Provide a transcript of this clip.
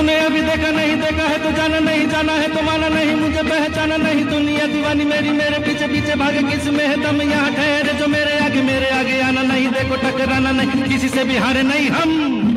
तूने अभी देखा नहीं देखा है तो जाना नहीं, जाना है तो माना नहीं, मुझे पहचाना नहीं। दुनिया दीवानी मेरी, मेरे पीछे पीछे भागे, किस में है दम यहाँ ठहरे जो मेरे आगे आना नहीं। देखो टकराना नहीं, किसी से भी हारे नहीं हम।